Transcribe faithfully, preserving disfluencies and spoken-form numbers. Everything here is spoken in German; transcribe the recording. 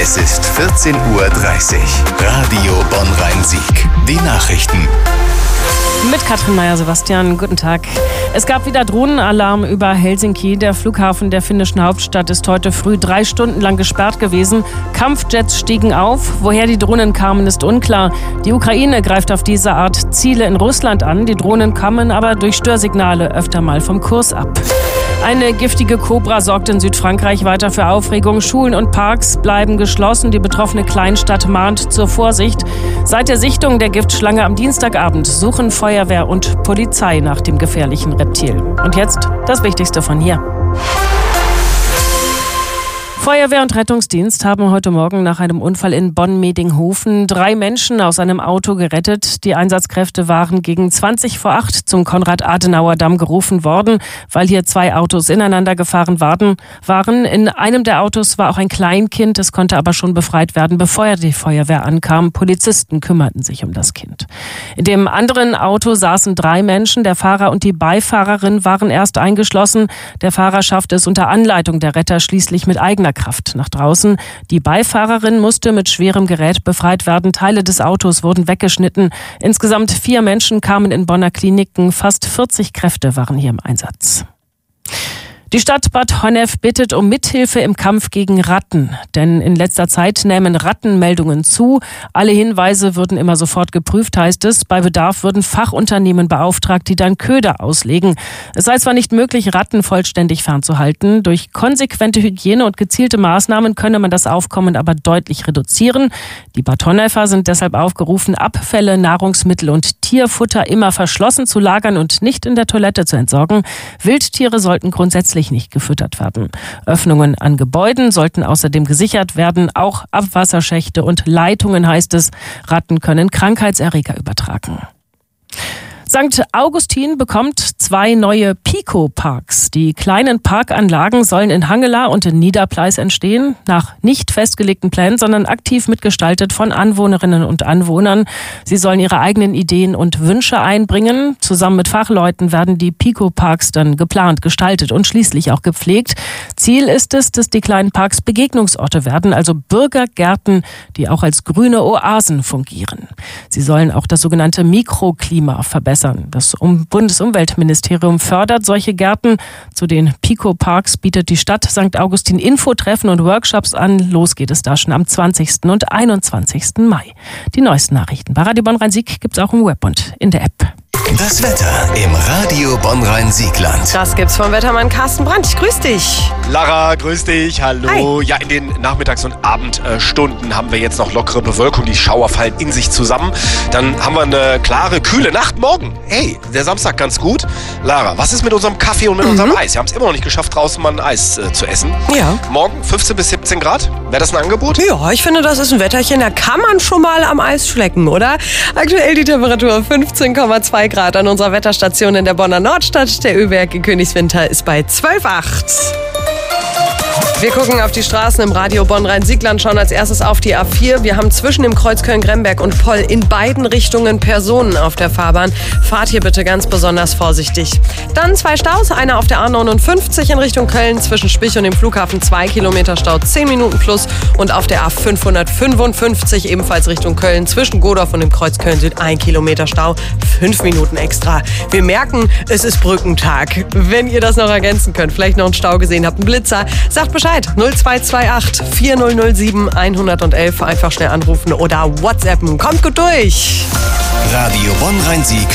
Es ist vierzehn Uhr dreißig. Radio Bonn-Rhein-Sieg. Die Nachrichten. Mit Katrin Meyer-Sebastian, guten Tag. Es gab wieder Drohnenalarm über Helsinki. Der Flughafen der finnischen Hauptstadt ist heute früh drei Stunden lang gesperrt gewesen. Kampfjets stiegen auf. Woher die Drohnen kamen, ist unklar. Die Ukraine greift auf diese Art Ziele in Russland an. Die Drohnen kamen aber durch Störsignale öfter mal vom Kurs ab. Eine giftige Kobra sorgt in Südfrankreich weiter für Aufregung. Schulen und Parks bleiben geschlossen. Die betroffene Kleinstadt mahnt zur Vorsicht. Seit der Sichtung der Giftschlange am Dienstagabend suchen Feuerwehr und Polizei nach dem gefährlichen Reptil. Und jetzt das Wichtigste von hier. Feuerwehr und Rettungsdienst haben heute Morgen nach einem Unfall in Bonn-Medinghofen drei Menschen aus einem Auto gerettet. Die Einsatzkräfte waren gegen zwanzig vor acht zum Konrad-Adenauer-Damm gerufen worden, weil hier zwei Autos ineinander gefahren waren. In einem der Autos war auch ein Kleinkind, es konnte aber schon befreit werden, bevor die Feuerwehr ankam. Polizisten kümmerten sich um das Kind. In dem anderen Auto saßen drei Menschen. Der Fahrer und die Beifahrerin waren erst eingeschlossen. Der Fahrer schaffte es unter Anleitung der Retter schließlich mit eigener Kraft nach draußen. Die Beifahrerin musste mit schwerem Gerät befreit werden. Teile des Autos wurden weggeschnitten. Insgesamt vier Menschen kamen in Bonner Kliniken. Fast vierzig Kräfte waren hier im Einsatz. Die Stadt Bad Honnef bittet um Mithilfe im Kampf gegen Ratten. Denn in letzter Zeit nehmen Rattenmeldungen zu. Alle Hinweise würden immer sofort geprüft, heißt es. Bei Bedarf würden Fachunternehmen beauftragt, die dann Köder auslegen. Es sei zwar nicht möglich, Ratten vollständig fernzuhalten. Durch konsequente Hygiene und gezielte Maßnahmen könne man das Aufkommen aber deutlich reduzieren. Die Bad Honnefer sind deshalb aufgerufen, Abfälle, Nahrungsmittel und Tierfutter immer verschlossen zu lagern und nicht in der Toilette zu entsorgen. Wildtiere sollten grundsätzlich nicht gefüttert werden. Öffnungen an Gebäuden sollten außerdem gesichert werden, auch Abwasserschächte und Leitungen, heißt es. Ratten können Krankheitserreger übertragen. Sankt Augustin bekommt zwei neue Pico-Parks. Die kleinen Parkanlagen sollen in Hangela und in Niederpleis entstehen, nach nicht festgelegten Plänen, sondern aktiv mitgestaltet von Anwohnerinnen und Anwohnern. Sie sollen ihre eigenen Ideen und Wünsche einbringen. Zusammen mit Fachleuten werden die Pico-Parks dann geplant, gestaltet und schließlich auch gepflegt. Ziel ist es, dass die kleinen Parks Begegnungsorte werden, also Bürgergärten, die auch als grüne Oasen fungieren. Sie sollen auch das sogenannte Mikroklima verbessern. Das Bundesumweltministerium fördert solche Gärten. Zu den Pico-Parks bietet die Stadt Sankt Augustin Infotreffen und Workshops an. Los geht es da schon am zwanzigsten und einundzwanzigsten Mai. Die neuesten Nachrichten bei Radio Bonn-Rhein-Sieg gibt es auch im Web und in der App. Das Wetter im Radio Bonn-Rhein-Siegland. Das gibt's vom Wettermann Carsten Brandt. Ich grüß dich. Lara, grüß dich. Hallo. Hi. Ja, in den Nachmittags- und Abendstunden haben wir jetzt noch lockere Bewölkung. Die Schauer fallen in sich zusammen. Dann haben wir eine klare, kühle Nacht morgen. Hey, der Samstag ganz gut. Lara, was ist mit unserem Kaffee und mit mhm. unserem Eis? Wir haben es immer noch nicht geschafft, draußen mal ein Eis äh, zu essen. Ja. Morgen fünfzehn bis siebzehn Grad. Wäre das ein Angebot? Ja, ich finde, das ist ein Wetterchen. Da kann man schon mal am Eis schlecken, oder? Aktuell die Temperatur fünfzehn Komma zwei Grad an unserer Wetterstation in der Bonner Nordstadt. Der Ö-Werk in Königswinter ist bei zwölf Komma acht. Wir gucken auf die Straßen im Radio Bonn-Rhein-Siegland, schauen als erstes auf die A vier. Wir haben zwischen dem Kreuz Köln-Gremberg und Poll in beiden Richtungen Personen auf der Fahrbahn. Fahrt hier bitte ganz besonders vorsichtig. Dann zwei Staus, einer auf der A neunundfünfzig in Richtung Köln, zwischen Spich und dem Flughafen zwei Kilometer Stau, zehn Minuten plus. Und auf der A fünfhundertfünfundfünfzig ebenfalls Richtung Köln, zwischen Godorf und dem Kreuz Köln-Süd, ein Kilometer Stau, fünf Minuten extra. Wir merken, es ist Brückentag. Wenn ihr das noch ergänzen könnt, vielleicht noch einen Stau gesehen habt, einen Blitzer, sagt Bescheid. null zwei zwei acht vier null null sieben eins eins eins. Einfach schnell anrufen oder WhatsAppen. Kommt gut durch. Radio Bonn-Rhein-Sieg